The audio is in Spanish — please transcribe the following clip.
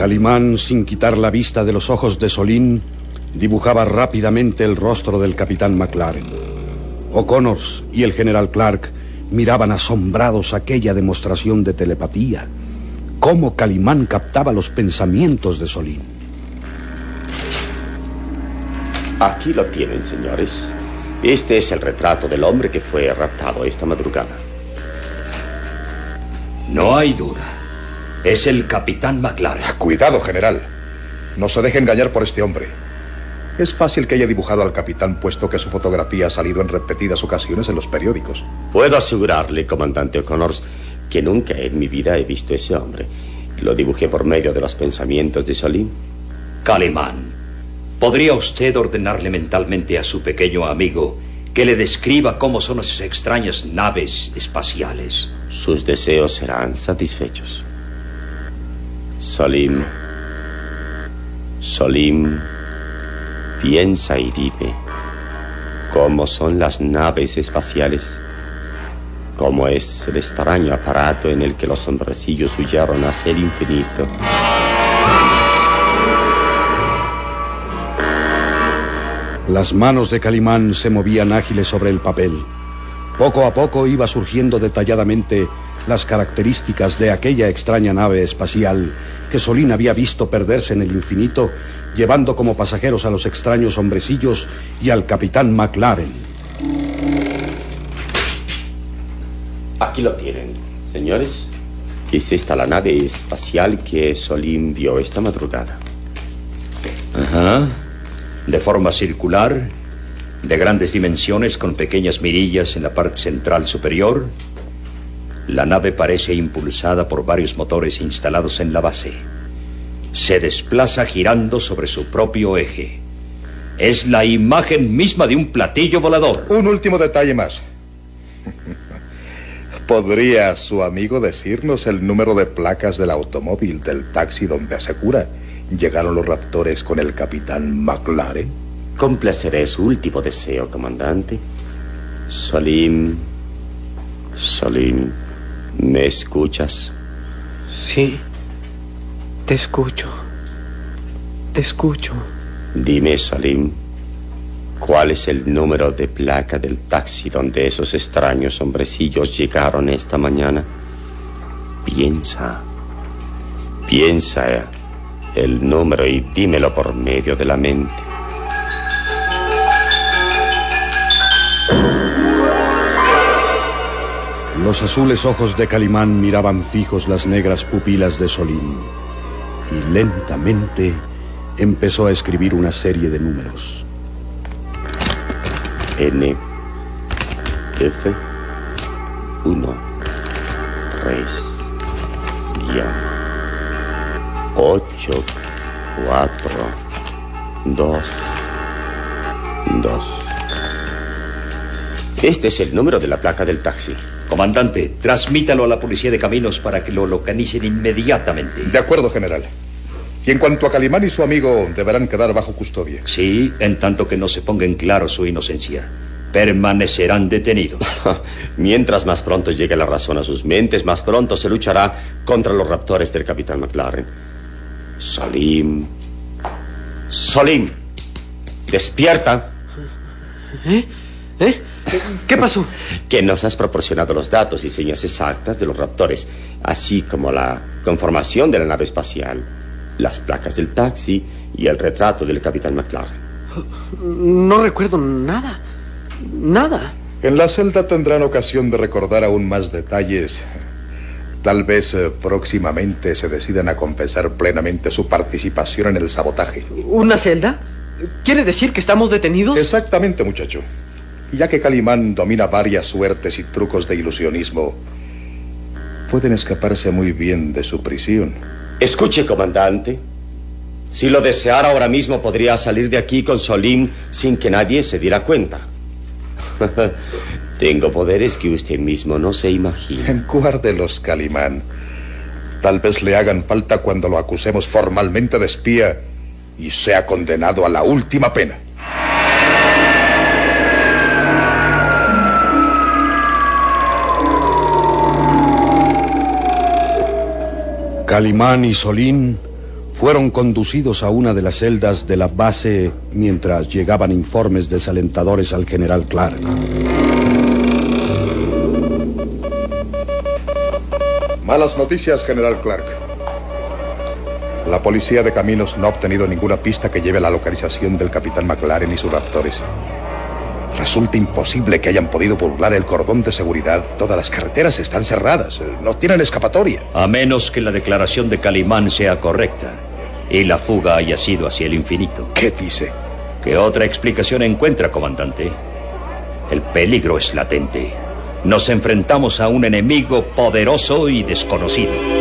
Calimán, sin quitar la vista de los ojos de Solín, dibujaba rápidamente el rostro del capitán McLaren. O'Connors y el general Clark miraban asombrados aquella demostración de telepatía. Cómo Calimán captaba los pensamientos de Solín. Aquí lo tienen, señores. Este es el retrato del hombre que fue raptado esta madrugada. No hay duda. Es el capitán McLaren. Cuidado, general. No se deje engañar por este hombre. Es fácil que haya dibujado al capitán, puesto que su fotografía ha salido en repetidas ocasiones en los periódicos. Puedo asegurarle, comandante O'Connors, que nunca en mi vida he visto ese hombre. Lo dibujé por medio de los pensamientos de Solín. Calimán, ¿podría usted ordenarle mentalmente a su pequeño amigo que le describa cómo son esas extrañas naves espaciales? Sus deseos serán satisfechos. Solín, piensa y dime, ¿cómo son las naves espaciales? ¿Cómo es el extraño aparato en el que los hombrecillos huyeron hacia el infinito? Las manos de Calimán se movían ágiles sobre el papel. Poco a poco iba surgiendo detalladamente las características de aquella extraña nave espacial que Solín había visto perderse en el infinito, llevando como pasajeros a los extraños hombrecillos y al capitán McLaren. Aquí lo tienen, señores. Es esta la nave espacial que Solín vio esta madrugada. Ajá. De forma circular, de grandes dimensiones, con pequeñas mirillas en la parte central superior. La nave parece impulsada por varios motores instalados en la base. Se desplaza girando sobre su propio eje. Es la imagen misma de un platillo volador. Un último detalle más. ¿Podría su amigo decirnos el número de placas del automóvil del taxi donde asegura llegaron los raptores con el capitán McLaren? Complaceré su último deseo, comandante. Solín, ¿me escuchas? Sí, te escucho. Dime, Solín, ¿cuál es el número de placa del taxi donde esos extraños hombrecillos llegaron esta mañana? Piensa el número y dímelo por medio de la mente. Los azules ojos de Calimán miraban fijos las negras pupilas de Solín y lentamente empezó a escribir una serie de números. N, F, 1, 3, guión, 8, 4, 2, 2. Este es el número de la placa del taxi. Comandante, transmítalo a la policía de caminos para que lo localicen inmediatamente. De acuerdo, general. Y en cuanto a Calimán y su amigo, deberán quedar bajo custodia. Sí, en tanto que no se ponga en claro su inocencia. Permanecerán detenidos. Mientras más pronto llegue la razón a sus mentes, más pronto se luchará contra los raptores del capitán McLaren. Solín, despierta. ¿Qué pasó? Que nos has proporcionado los datos y señas exactas de los raptores, así como la conformación de la nave espacial, las placas del taxi y el retrato del capitán McLaren. No recuerdo nada. En la celda tendrán ocasión de recordar aún más detalles. Tal vez próximamente se decidan a confesar plenamente su participación en el sabotaje. ¿Una celda? ¿Quiere decir que estamos detenidos? Exactamente, muchacho. Ya que Calimán domina varias suertes y trucos de ilusionismo, pueden escaparse muy bien de su prisión. Escuche, comandante. Si lo deseara ahora mismo, podría salir de aquí con Solín sin que nadie se diera cuenta. Tengo poderes que usted mismo no se imagina. Guárdelos, Calimán. Tal vez le hagan falta cuando lo acusemos formalmente de espía y sea condenado a la última pena. Calimán y Solín Fueron conducidos a una de las celdas de la base mientras llegaban informes desalentadores al general Clark. Malas noticias, general Clark. La policía de caminos no ha obtenido ninguna pista que lleve a la localización del capitán McLaren y sus raptores. Resulta imposible que hayan podido burlar el cordón de seguridad. Todas las carreteras están cerradas. No tienen escapatoria. A menos que la declaración de Calimán sea correcta y la fuga haya sido hacia el infinito. ¿Qué dice? ¿Qué otra explicación encuentra, comandante? El peligro es latente. Nos enfrentamos a un enemigo poderoso y desconocido.